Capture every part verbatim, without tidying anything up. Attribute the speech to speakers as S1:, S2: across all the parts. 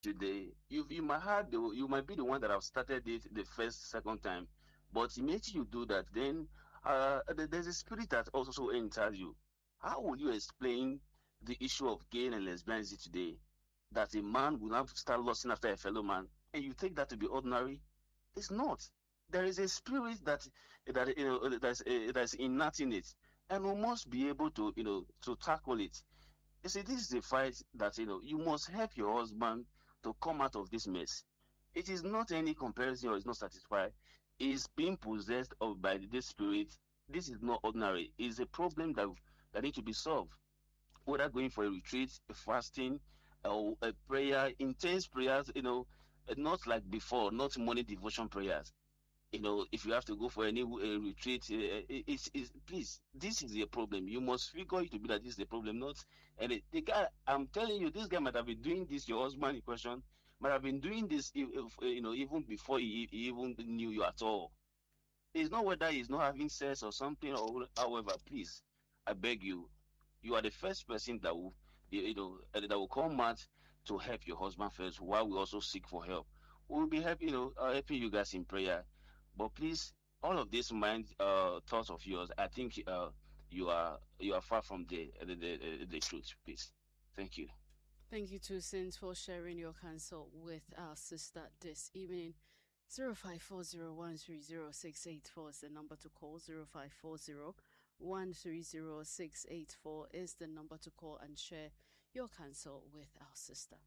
S1: today, you you might have the you might be the one that have started it the first second time, but immediately you do that, then uh there- there's a spirit that also enters you. How will you explain the issue of gay and lesbianism today? That a man will now start lusting after a fellow man, and you take that to be ordinary? It's not. There is a spirit that that you know that's uh, that's innate in it, and we must be able to you know to tackle it. You see, this is a fight that you know you must help your husband to come out of this mess. It is not any comparison or is not satisfied. Is being possessed of by this spirit. This is not ordinary. It's a problem that that need to be solved. Whether going for a retreat, a fasting, or a prayer, intense prayers, you know, not like before, not morning devotion prayers. You know, if you have to go for any uh, retreat, uh, it- it's, it's please, this is a problem. You must figure it to be that this is a problem, not and it, the guy. I'm telling you, this guy might have been doing this. Your husband in question might have been doing this, if, if, uh, you know, even before he, he even knew you at all. It's not whether he's not having sex or something, or however. Please, I beg you, you are the first person that will, you know, uh, that will come out to help your husband first, while we also seek for help. We'll be helping, you know, uh, helping you guys in prayer. But please, all of these mind uh, thoughts of yours, I think uh, you are you are far from the the, the, the truth. Please, thank you.
S2: Thank you to Sins for sharing your counsel with our sister this evening. Zero five four zero one three zero six eight four is the number to call. Zero five four zero one three zero six eight four is the number to call and share your counsel with our sister.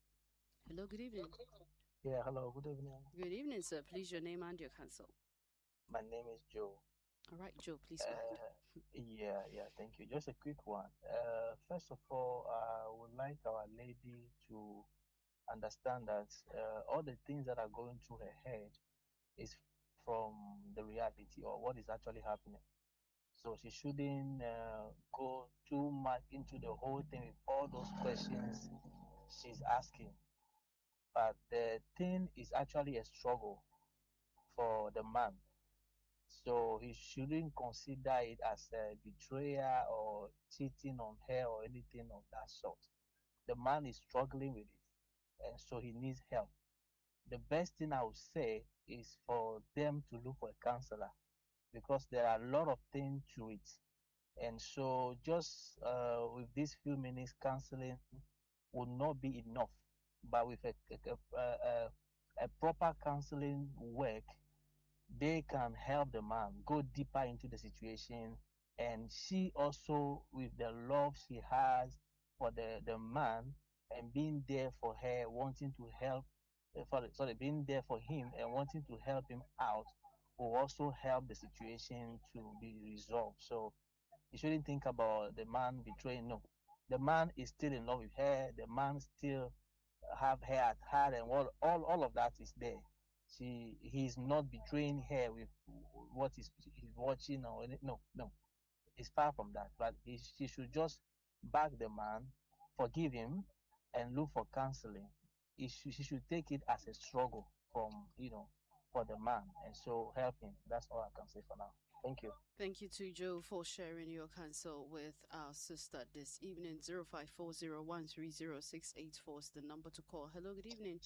S2: Hello, good evening.
S3: Yeah, hello, good evening.
S2: Good evening, sir. Please, your name and your counsel.
S3: My name is Joe.
S2: All right, Joe, please go ahead.
S3: Uh, yeah, yeah, thank you. Just a quick one. Uh, first of all, I would like our lady to understand that uh, all the things that are going through her head is from the reality or what is actually happening. So she shouldn't uh, go too much into the whole thing with all those questions she's asking. But the thing is actually a struggle for the man. So he shouldn't consider it as a betrayal or cheating on her or anything of that sort. The man is struggling with it, and so he needs help. The best thing I would say is for them to look for a counselor because there are a lot of things to it. And so just uh, with these few minutes counseling would not be enough. But with a, a, a, a, a proper counseling work, they can help the man go deeper into the situation, and she also with the love she has for the the man and being there for her, wanting to help uh, for sorry being there for him and wanting to help him out will also help the situation to be resolved. So you shouldn't think about the man betraying. No, the man is still in love with her, the man still have her at heart, and all all, all of that is there. She he's not betraying her with what he's, he's watching or any, no no, it's far from that. But he, she should just back the man, forgive him, and look for counseling. He should, she should take it as a struggle from you know for the man, and so help him. That's all I can say for now. Thank you.
S2: Thank you to Joe for sharing your counsel with our sister this evening. Zero five four zero one three zero six eight four is the number to call. Hello, good evening.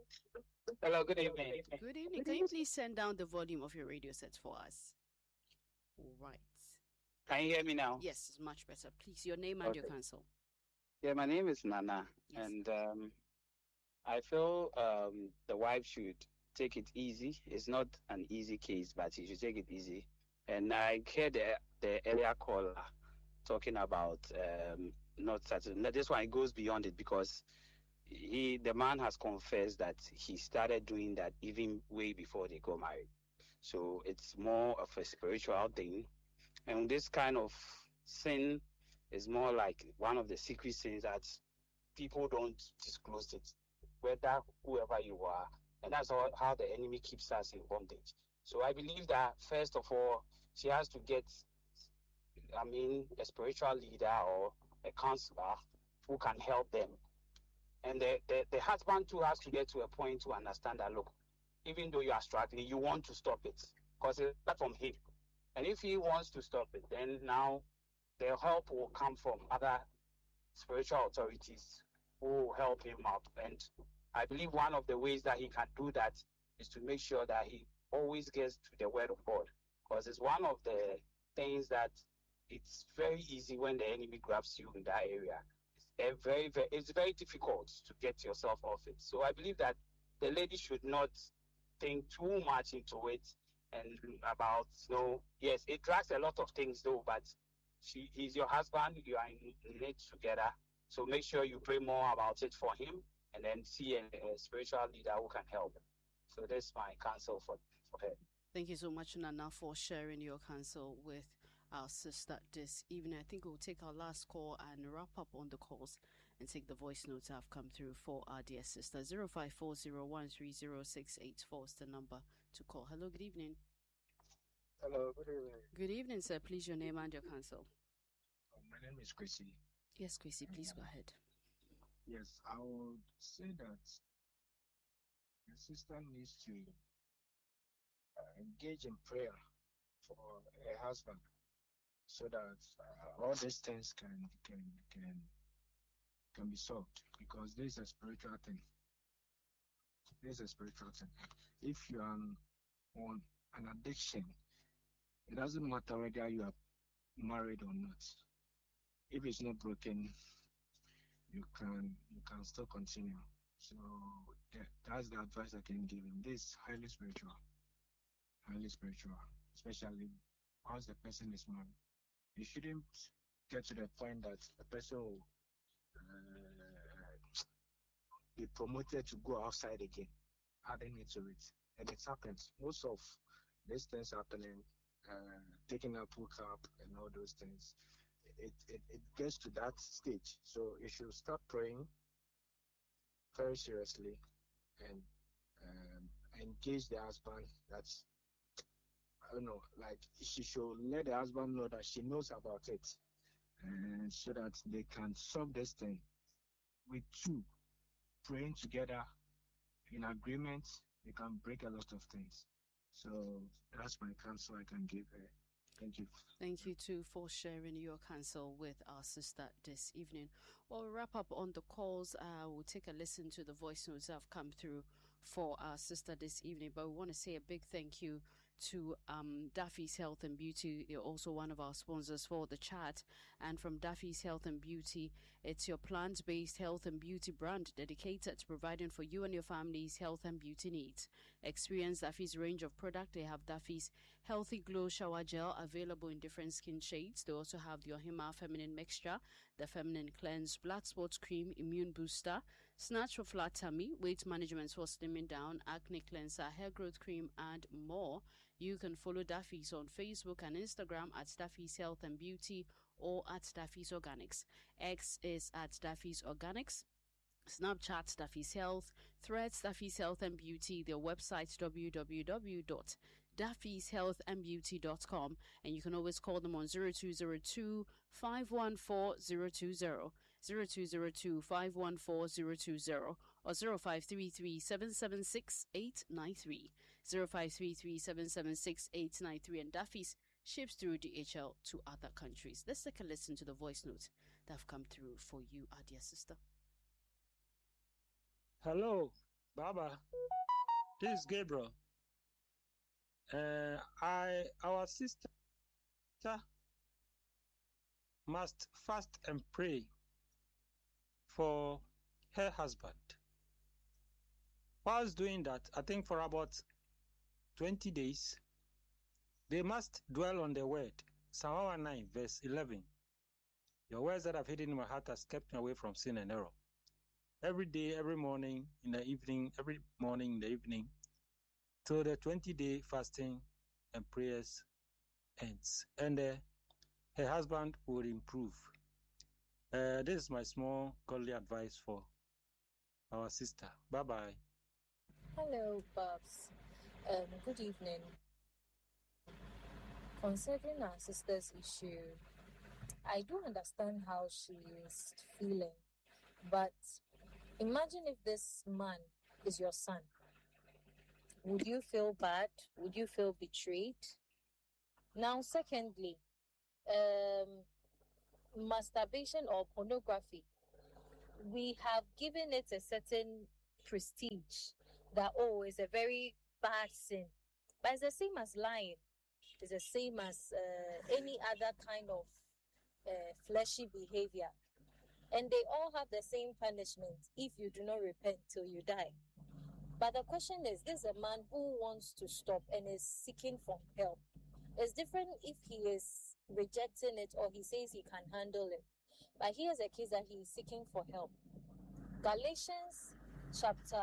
S4: Hello, good evening.
S2: Good evening. Can you please send down the volume of your radio set for us? All right.
S4: Can you hear me now?
S2: Yes, it's much better. Please, your name and
S4: Okay.
S2: your counsel.
S4: Yeah, my name is Nana,
S2: Yes.
S4: and um, I feel um, the wife should take it easy. It's not an easy case, but she should take it easy. And I heard the, the earlier caller talking about um, not certain. This one goes beyond it because he, the man, has confessed that he started doing that even way before they got married. So it's more of a spiritual thing, and this kind of sin is more like one of the secret sins that people don't disclose it, whether whoever you are. And that's how, how the enemy keeps us in bondage. So I believe that, first of all, she has to get, I mean, a spiritual leader or a counselor who can help them. And the, the, the husband too has to get to a point to understand that, look, even though you are struggling, you want to stop it because it's not from him. And if he wants to stop it, then now the help will come from other spiritual authorities who will help him out. And I believe one of the ways that he can do that is to make sure that he always gets to the word of God, because it's one of the things that it's very easy when the enemy grabs you in that area. It's a very, very, it's very difficult to get yourself off it. So I believe that the lady should not think too much into it and about, you know, yes, it drags a lot of things though, but she, he's your husband, you are in, in it together. So make sure you pray more about it for him, and then see a, a spiritual leader who can help. So that's my counsel for, for her.
S2: Thank you so much, Nana, for sharing your counsel with our sister this evening. I think we'll take our last call and wrap up on the calls and take the voice notes that have come through for our dear sister. zero five four zero one three zero six eight four is the number to call. Hello, good evening.
S5: Hello, good evening.
S2: Good evening, sir. Please, your name and your counsel.
S5: Uh, my name is Chrissy.
S2: Yes, Chrissy, please go ahead.
S5: Yes, I would say that the sister needs to uh, engage in prayer for her husband, so that uh, all these things can can can can be solved, because this is a spiritual thing. This is a spiritual thing. If you are on an addiction, it doesn't matter whether you are married or not. If it's not broken, you can you can still continue. So that, that's the advice I can give him. This is highly spiritual, highly spiritual, especially once the person is married. You shouldn't get to the point that the person will uh, be promoted to go outside again, adding it to it. And it happens. Most of these things happening, uh, taking up hookup and all those things, it, it, it gets to that stage. So you should start praying very seriously and um, engage the husband. That's, I don't know, like she should let the husband know that she knows about it, and so that they can solve this thing with two praying together in agreement. They can break a lot of things. So that's my counsel I can give her. Thank you.
S2: Thank you too for sharing your counsel with our sister this evening. Well, we'll wrap up on the calls. Uh, we'll take a listen to the voice notes that have come through for our sister this evening. But we want to say a big thank you to um, Daffy's Health and Beauty. They're also one of our sponsors for the chat. And from Daffy's Health and Beauty, it's your plant-based health and beauty brand dedicated to providing for you and your family's health and beauty needs. Experience Daffy's range of product. They have Daffy's Healthy Glow Shower Gel available in different skin shades. They also have the Ohima Feminine Mixture, the Feminine Cleanse, Blood Sports Cream, Immune Booster, Snatch for Flat Tummy, Weight Management for Slimming Down, Acne Cleanser, Hair Growth Cream, and more. You can follow Daffy's on Facebook and Instagram at Daffy's Health and Beauty or at Daffy's Organics. X is at Daffy's Organics. Snapchat Daffy's Health, Threads Daffy's Health and Beauty, their website w w w dot daffys health and beauty dot com, and you can always call them on zero two zero two, five one four zero two zero, zero two zero two, five one four zero two zero, or zero five three three, seven seven six, eight nine three, zero five three three, seven seven six, eight nine three, and Daffy's ships through D H L to other countries. Let's take a listen to the voice notes that have come through for you, our dear sister.
S6: Hello, Baba. This is Gabriel. Uh, I, our sister must fast and pray for her husband. Whilst doing that, I think for about twenty days, they must dwell on the word. Psalm one nine, verse eleven. Your words that I've hidden in my heart has kept me away from sin and error. Every day, every morning, in the evening, every morning, in the evening, till the twenty-day fasting and prayers ends. And uh, her husband will improve. Uh, this is my small godly advice for our sister. Bye-bye.
S7: Hello, Babs. Um, good evening. Considering our sister's issue, I do understand how she is feeling, but imagine if this man is your son. Would you feel bad? Would you feel betrayed? Now, secondly, um, masturbation or pornography, we have given it a certain prestige, that, oh, it's a very bad sin. But it's the same as lying. It's the same as uh, any other kind of uh, fleshy behavior. And they all have the same punishment if you do not repent till you die. But the question is, this is a man who wants to stop and is seeking for help. It's different if he is rejecting it or he says he can handle it. But here's a case that he is seeking for help. Galatians chapter,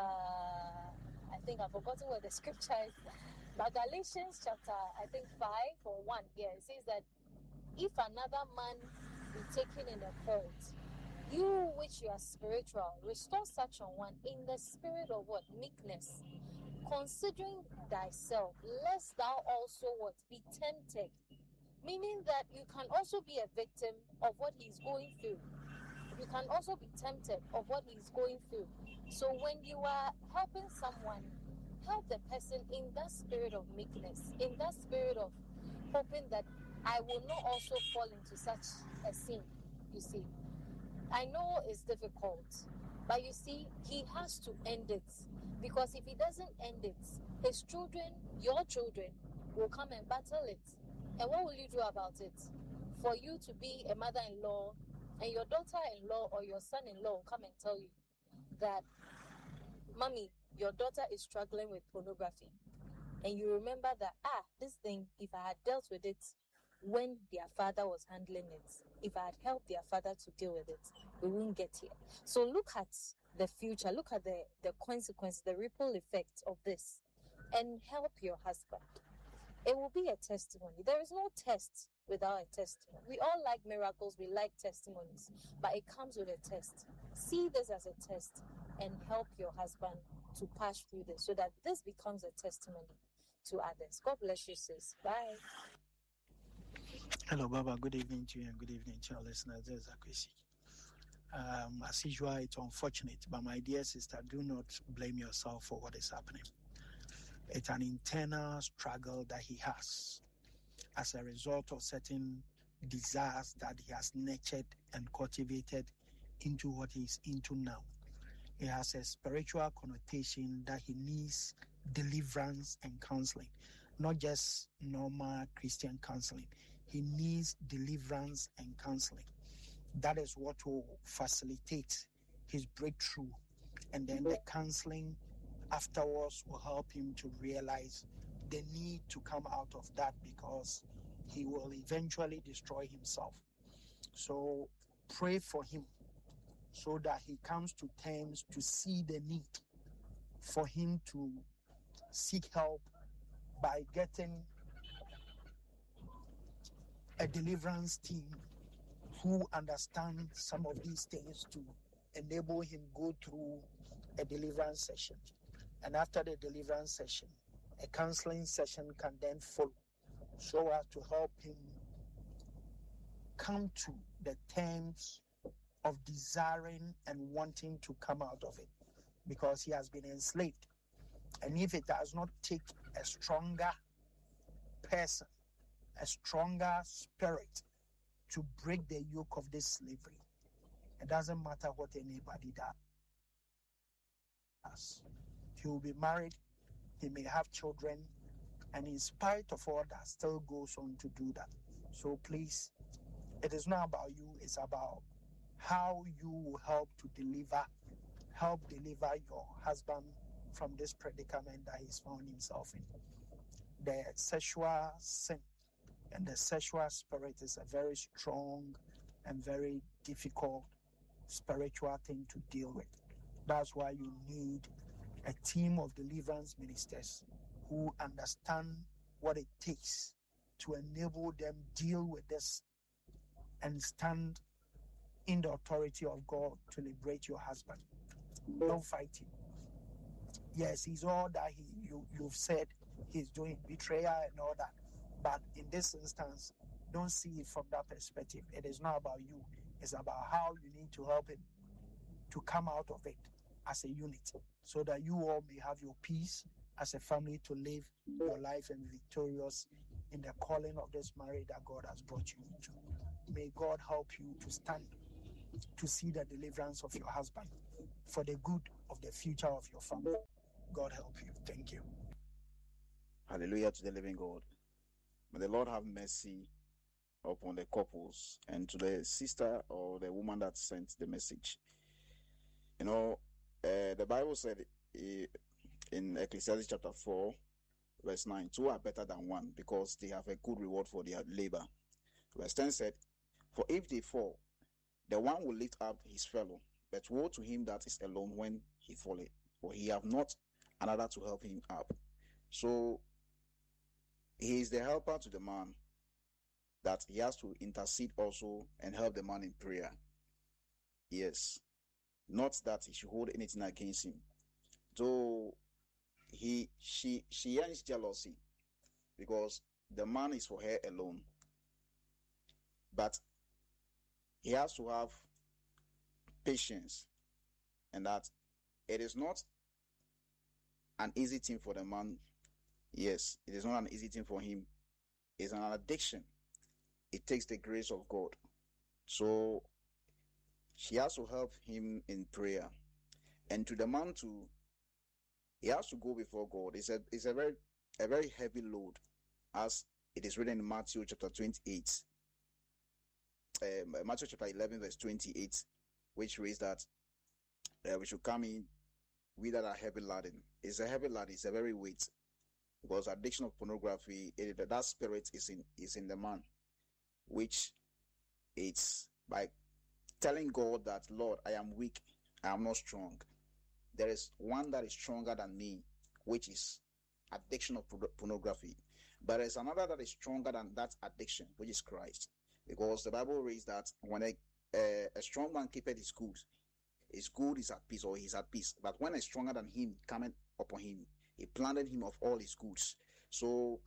S7: I think I've forgotten where the scripture is, but Galatians chapter, I think five or one, yeah, it says that if another man be taken in a fault, you which you are spiritual, restore such an one in the spirit of what? Meekness, considering thyself, lest thou also what? Be tempted. Meaning that you can also be a victim of what he's going through. You can also be tempted of what he's going through. So when you are helping someone, help the person in that spirit of meekness, in that spirit of hoping that I will not also fall into such a sin, you see. I know it's difficult, but you see, he has to end it. Because if he doesn't end it, his children, your children, will come and battle it. And what will you do about it? For you to be a mother-in-law, and your daughter-in-law or your son-in-law will come and tell you that, Mommy, your daughter is struggling with pornography. And you remember that, ah, this thing, if I had dealt with it when their father was handling it, if I had helped their father to deal with it, we wouldn't get here. So look at the future, look at the, the consequence, the ripple effect of this, and help your husband. It will be a testimony. There is no test without a testimony. We all like miracles, we like testimonies, but it comes with a test. See this as a test and help your husband to pass through this so that this becomes a testimony to others. God bless you, sis. Bye.
S8: Hello, Baba. Good evening to you and good evening to our listeners. This is Akwesi. Um, as usual, it's unfortunate, but my dear sister, do not blame yourself for what is happening. It's an internal struggle that he has as a result of certain desires that he has nurtured and cultivated into what he's into now. It has a spiritual connotation that he needs deliverance and counseling, not just normal Christian counseling. He needs deliverance and counseling. That is what will facilitate his breakthrough. And then the counseling afterwards will help him to realize the need to come out of that, because he will eventually destroy himself. So pray for him so that he comes to terms to see the need for him to seek help by getting a deliverance team who understand some of these things to enable him go through a deliverance session. And after the deliverance session, a counseling session can then follow so as to help him come to the terms of desiring and wanting to come out of it, because he has been enslaved. And if it does not take a stronger person, a stronger spirit to break the yoke of this slavery, it doesn't matter what anybody does. He will be married, he may have children, and in spite of all that, still goes on to do that. So please, it is not about you, it's about how you will help to deliver, help deliver your husband from this predicament that he's found himself in. The sexual sin and the sexual spirit is a very strong and very difficult spiritual thing to deal with. That's why you need a team of deliverance ministers who understand what it takes to enable them deal with this and stand in the authority of God to liberate your husband. Don't fight him. Yes, he's all that he you, you've said he's doing, betrayal and all that. But in this instance, don't see it from that perspective. It is not about you. It's about how you need to help him to come out of it as a unit, so that you all may have your peace as a family to live your life and be victorious in the calling of this marriage that God has brought you into. May God help you to stand, to see the deliverance of your husband for the good of the future of your family. God help you. Thank you.
S9: Hallelujah to the living God. May the Lord have mercy upon the couples and to the sister or the woman that sent the message. You know, uh, the Bible said uh, in Ecclesiastes chapter four, verse nine, two are better than one because they have a good reward for their labor. Verse ten said, for if they fall, the one will lift up his fellow, but woe to him that is alone when he falleth, for he have not another to help him up. So he is the helper to the man, that he has to intercede also and help the man in prayer. Yes. Not that he should hold anything against him. Though he she she ends jealousy because the man is for her alone. But he has to have patience, and that it is not an easy thing for the man. Yes, it is not an easy thing for him. It's an addiction. It takes the grace of God. So she has to help him in prayer. And to the man too, he has to go before God. It's a it's a very a very heavy load, as it is written in Matthew chapter twenty-eight. Um, Matthew chapter eleven, verse twenty-eight, which reads that uh, we should come in, we that are heavy laden. It's a heavy laden, it's a very weight. Because addiction of pornography, it, that spirit is in is in the man, which it's by telling God that, Lord, I am weak, I am not strong. There is one that is stronger than me, which is addiction of pornography. But there's another that is stronger than that addiction, which is Christ. Because the Bible reads that when a, a, a strong man keepeth his good, his good is at peace, or he's at peace. But when a stronger than him cometh upon him, he planted him of all his goods. So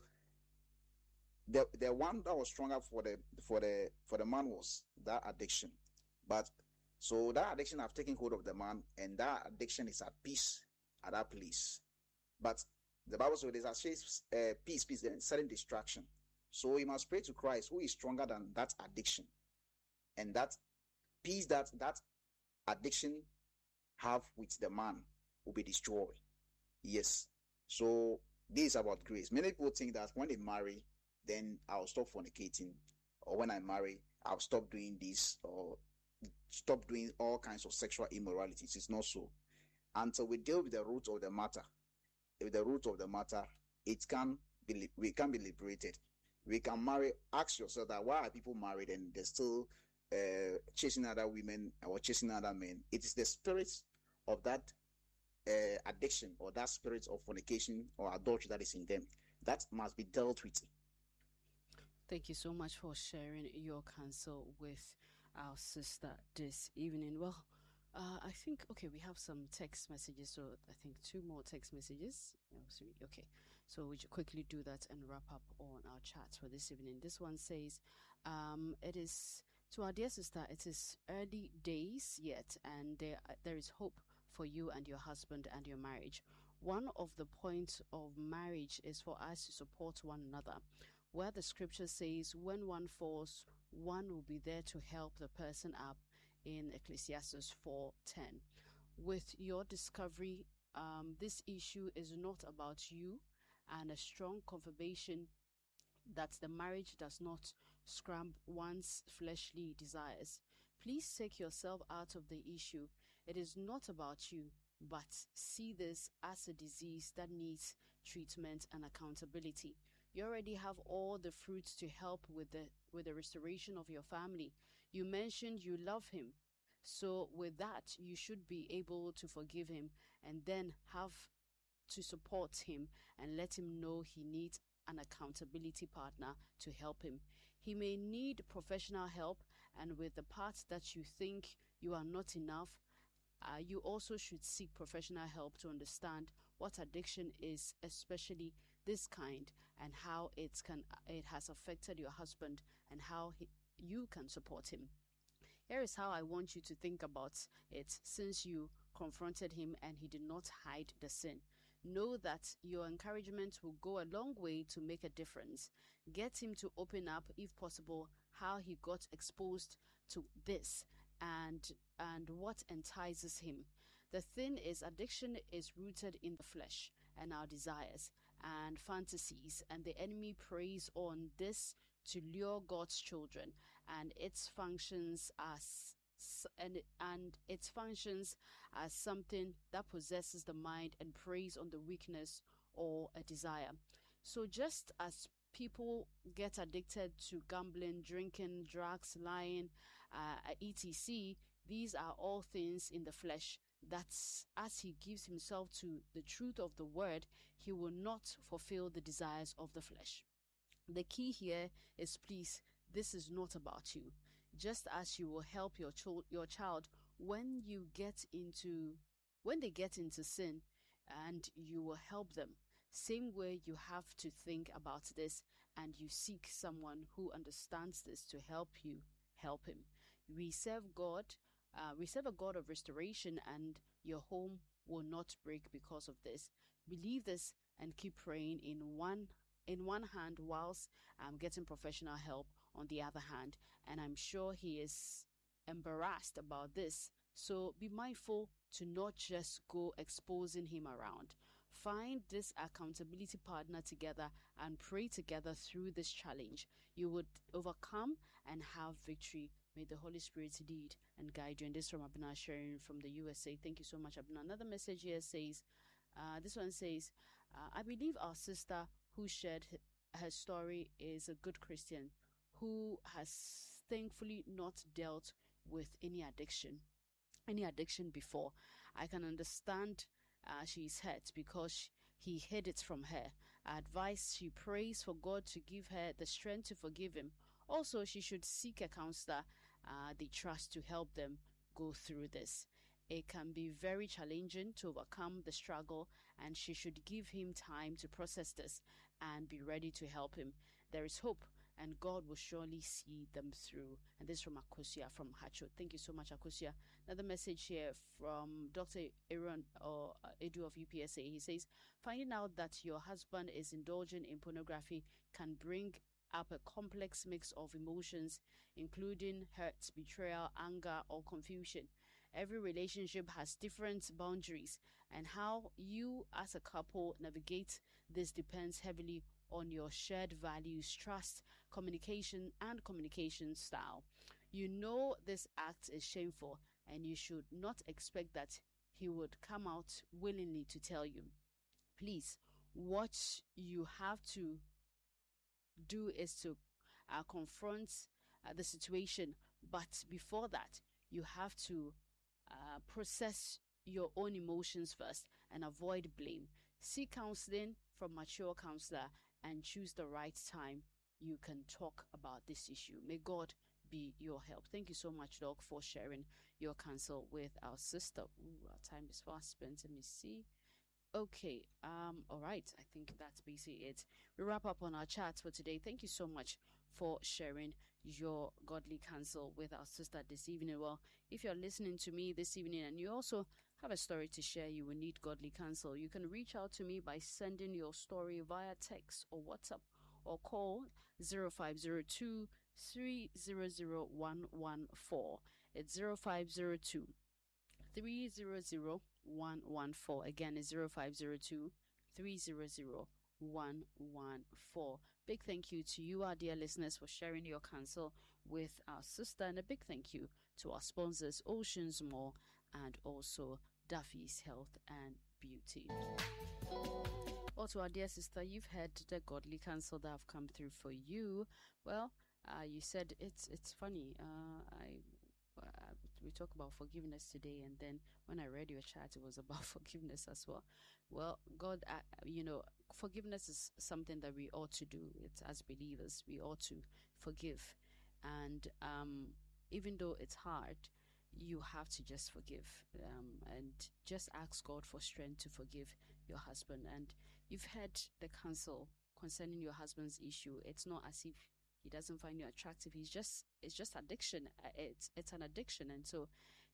S9: the the one that was stronger for the for the for the man was that addiction. But so that addiction have taken hold of the man, and that addiction is at peace at that place. But the Bible says there's a uh, peace, peace, then sudden distraction. So he must pray to Christ, who is stronger than that addiction, and that peace that that addiction have with the man will be destroyed. Yes. So this is about grace. Many people think that when they marry, then I'll stop fornicating, or when I marry, I'll stop doing this, or stop doing all kinds of sexual immoralities. It's not so. Until we deal with the root of the matter, with the root of the matter, it can be we can be liberated. We can marry. Ask yourself that why are people married and they're still uh, chasing other women or chasing other men? It is the spirit of that uh, addiction or that spirit of fornication or adultery that is in them that must be dealt with.
S2: Thank you so much for sharing your counsel with our sister this evening. Well, uh, I think, okay, we have some text messages, so I think two more text messages. Oh, sorry. Okay, so we should quickly do that and wrap up on our chat for this evening. This one says, um, it is, to our dear sister, it is early days yet, and there there is hope for you and your husband and your marriage. One of the points of marriage is for us to support one another, where the scripture says when one falls, one will be there to help the person up in Ecclesiastes four ten. With your discovery, um, this issue is not about you, and a strong confirmation that the marriage does not scramble one's fleshly desires. Please take yourself out of the issue. It is not about you, but see this as a disease that needs treatment and accountability. You already have all the fruits to help with the with the restoration of your family. You mentioned you love him. So with that, you should be able to forgive him and then have to support him and let him know he needs an accountability partner to help him. He may need professional help, and with the parts that you think you are not enough, uh, you also should seek professional help to understand what addiction is, especially this kind, and how it can it has affected your husband and how he, you can support him. Here is how I want you to think about it since you confronted him and he did not hide the sin. Know that your encouragement will go a long way to make a difference. Get him to open up, if possible, how he got exposed to this and and what entices him. The thing is, addiction is rooted in the flesh and our desires and fantasies, and the enemy preys on this to lure God's children, and its functions as and and its functions as something that possesses the mind and preys on the weakness or a desire. So just as people get addicted to gambling, drinking, drugs, lying, uh, et cetera, these are all things in the flesh. That's as he gives himself to the truth of the word, he will not fulfill the desires of the flesh. The key here is, please, this is not about you. Just as you will help your child, your child when you get into, when they get into sin, and you will help them. Same way you have to think about this, and you seek someone who understands this to help you help him. We serve God. Uh, we serve a God of restoration, and your home will not break because of this. Believe this and keep praying in one in one hand whilst um, getting professional help on the other hand. And I'm sure he is embarrassed about this. So be mindful to not just go exposing him around. Find this accountability partner together and pray together through this challenge. You would overcome and have victory. May the Holy Spirit lead and guide you. And this from Abna sharing from the U S A. Thank you so much, Abna. Another message here says, uh, this one says, uh, I believe our sister who shared her story is a good Christian who has thankfully not dealt with any addiction, any addiction before. I can understand uh, she's hurt because he hid it from her. I advise she prays for God to give her the strength to forgive him. Also, she should seek a counselor uh, they trust to help them go through this. It can be very challenging to overcome the struggle, and she should give him time to process this and be ready to help him. There is hope, and God will surely see them through. And this is from Akosia from Hacho. Thank you so much, Akosia. Another message here from Doctor Aaron or uh, Edu of U P S A. He says, finding out that your husband is indulging in pornography can bring up a complex mix of emotions, including hurt, betrayal, anger, or confusion. Every relationship has different boundaries, and how you as a couple navigate this depends heavily on your shared values, trust, communication, and communication style. You know this act is shameful, and you should not expect that he would come out willingly to tell you. Please, what you have to do is to uh, confront uh, the situation, but before that, you have to uh, process your own emotions first and avoid blame. Seek counseling from mature counselor and choose the right time you can talk about this issue. May God be your help. Thank you so much, Doc, for sharing your counsel with our sister. Ooh, our time is fast spent. Let me see. Okay, um, all right. I think that's basically it. We wrap up on our chat for today. Thank you so much for sharing your godly counsel with our sister this evening. Well, if you're listening to me this evening and you also have a story to share, you will need godly counsel, you can reach out to me by sending your story via text or WhatsApp or call zero five zero two, three zero zero, one one four. It's zero five zero two, three zero zero, one one four. Again, it's zero five zero two, three zero zero, one one four. Big thank you to you, our dear listeners, for sharing your counsel with our sister, and a big thank you to our sponsors, Oceans Mall and also Duffy's Health and Beauty. Also, our dear sister, you've heard the godly counsel that have come through for you. Well, uh, you said it's it's funny. Uh, I. Uh, we talk about forgiveness today, and then when I read your chat, it was about forgiveness as well. Well, God, uh, you know, forgiveness is something that we ought to do. It's as believers, we ought to forgive, and um, even though it's hard, you have to just forgive, um, and just ask God for strength to forgive your husband. And you've heard the counsel concerning your husband's issue. It's not as if he doesn't find you attractive. He's just, it's just addiction. It's, it's an addiction. And so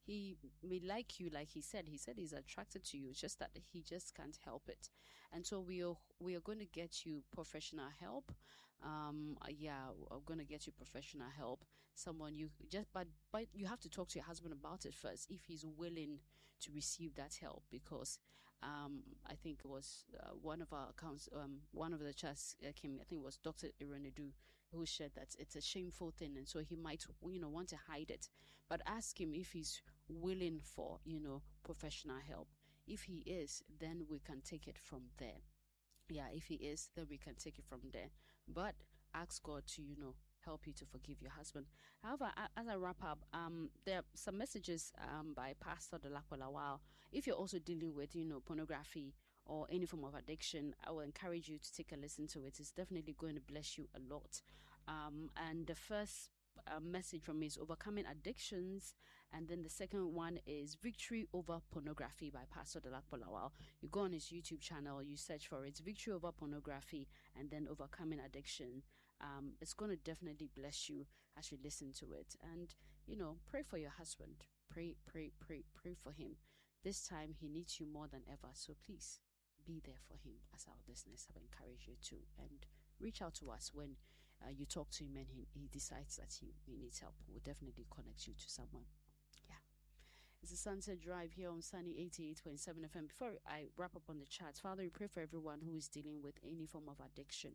S2: he may like you, like he said. He said he's attracted to you. It's just that he just can't help it. And so we are we are going to get you professional help. Um, yeah, we're going to get you professional help. Someone you just, but but you have to talk to your husband about it first if he's willing to receive that help, because um, I think it was uh, one of our accounts, um, one of the chats uh, came. I think it was Doctor Irenedu who shared that it's a shameful thing, and so he might, you know, want to hide it. But ask him if he's willing for, you know, professional help. If he is, then we can take it from there. Yeah, if he is, then we can take it from there. But ask God to, you know, help you to forgive your husband. However, as I wrap up, um, there are some messages um by Pastor Dolapo Lawal. If you're also dealing with, you know, pornography or any form of addiction, I will encourage you to take a listen to it. It's definitely going to bless you a lot. Um, and the first uh, message from me is Overcoming Addictions, and then the second one is Victory Over Pornography by Pastor Dolapo Lawal. You go on his YouTube channel, you search for it, Victory Over Pornography, and then Overcoming Addiction. Um, it's going to definitely bless you as you listen to it. And, you know, pray for your husband. Pray, pray, pray, pray for him. This time he needs you more than ever. So please be there for him, as our listeners have encouraged you to. And reach out to us when uh, you talk to him and he, he decides that he, he needs help. We'll definitely connect you to someone. Yeah. It's a Sunset Drive here on Sunny eighty-eight point seven F M. Before I wrap up on the chat, Father, we pray for everyone who is dealing with any form of addiction.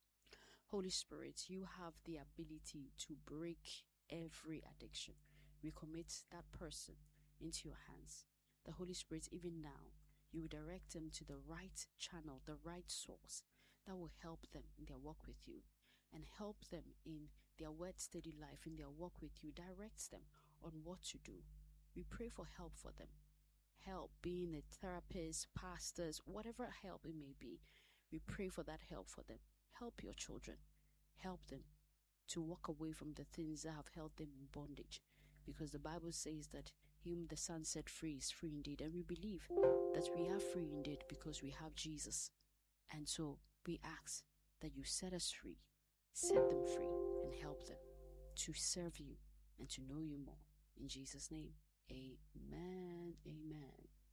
S2: Holy Spirit, you have the ability to break every addiction. We commit that person into your hands. The Holy Spirit, even now, you will direct them to the right channel, the right source that will help them in their walk with you and help them in their word steady life, in their walk with you. Direct them on what to do. We pray for help for them. Help, being a therapist, pastors, whatever help it may be. We pray for that help for them. Help your children. Help them to walk away from the things that have held them in bondage. Because the Bible says that whom the Son set free is free indeed. And we believe that we are free indeed because we have Jesus. And so we ask that you set us free, set them free, and help them to serve you and to know you more. In Jesus' name, amen, amen.